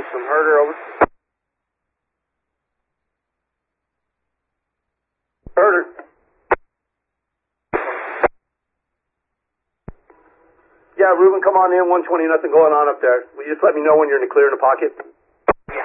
from Herder, over. Herder. Yeah, Ruben, come on in, 120, nothing going on up there. Will you just let me know when you're in the clear in the pocket?